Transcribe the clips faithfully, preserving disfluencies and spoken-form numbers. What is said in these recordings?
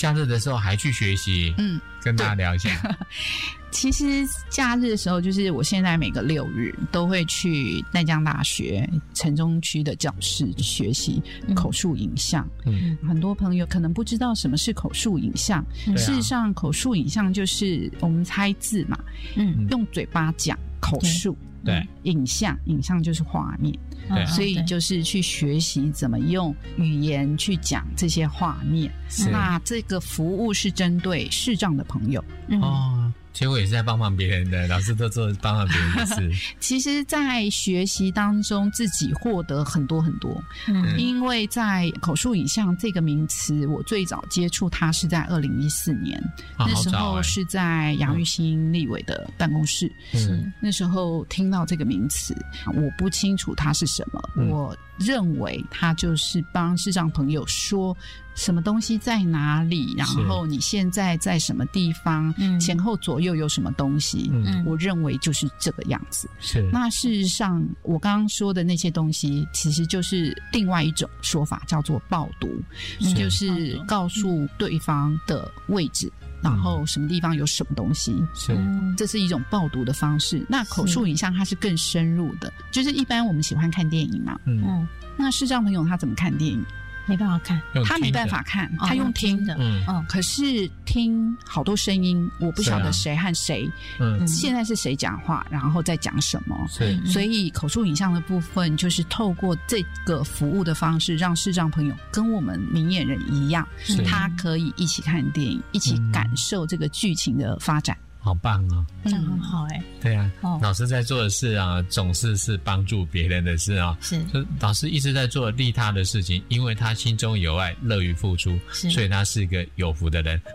假日的时候还去学习， 嗯， 跟大家聊一下。 其实假日的时候，就是我现在每个六日都会去淡江大学城中区的教室学习口述影像。嗯，很多朋友可能不知道什么是口述影像，嗯、事实上，口述影像就是我们猜字嘛，嗯，用嘴巴讲口述。 对， 影像，影像就是画面， 对， 所以就是去学习怎么用语言去讲这些画面。那这个服务是针对视障的朋友。 嗯、哦。其实我也是在帮忙别人的，老师都做帮忙别人的事。 其实在学习当中自己获得很多很多，嗯，因为在口述影像这个名词，我最早接触它是在二零一四年，啊、那时候是在杨玉兴立委的办公室，嗯，那时候听到这个名词，我不清楚它是什么，嗯、我认为它就是帮视障朋友说什么东西在哪里，然后你现在在什么地方，前后左右有什么东西，嗯，我认为就是这个样子。是，那事实上我刚刚说的那些东西其实就是另外一种说法，叫做报读，就是告诉对方的位置，然后什么地方有什么东西，是，这是一种报读的方式。那口述影像它是更深入的，就是一般我们喜欢看电影嘛，嗯，那视障朋友他怎么看电影？ 没办法看， 他没办法看，他用听的，嗯，嗯，可是听好多声音，我不晓得谁和谁，嗯，现在是谁讲话，然后在讲什么，是，所以口述影像的部分就是透过这个服务的方式，让视障朋友跟我们明眼人一样，他可以一起看电影，一起感受这个剧情的发展。 好棒哦， 这样很好哎、欸。 对啊、哦，老师在做的事啊，总是是帮助别人的事啊。是，老师一直在做利他的事情，因为他心中有爱，乐于付出，所以他是一个有福的人。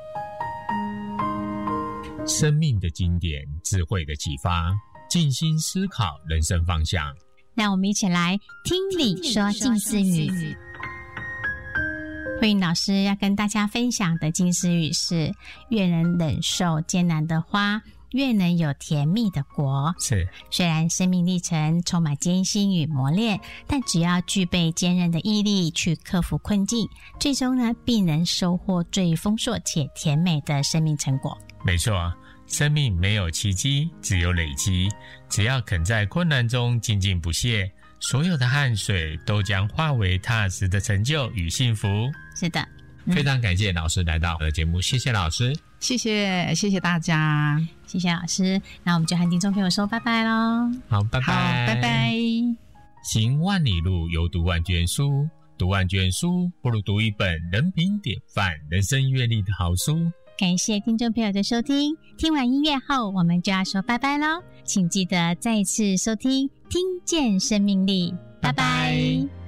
生命的经典，智慧的启发，静心思考人生方向。 让我们一起来听你说近似语。慧颖老师要跟大家分享的近似语是：越能忍受艰难的花，越能有甜蜜的果。是，虽然生命历程充满艰辛与磨练，但只要具备坚韧的毅力去克服困境，最终呢必能收获最丰硕且甜美的生命成果。 没错，生命没有奇迹，只有累积。只要肯在困难中精进不懈，所有的汗水都将化为踏实的成就与幸福。 是的， 嗯、非常感谢老师来到我的节目，谢谢老师， 谢谢谢谢大家， 谢谢老师。那我们就和听众朋友说拜拜咯。 好，拜拜， 好，拜拜。 行万里路，犹读万卷书，读万卷书不如读一本人品典范、人生阅历的好书。 感谢听众朋友的收听，听完音乐后我们就要说拜拜咯，请记得再次收听听见生命力，拜拜。拜拜。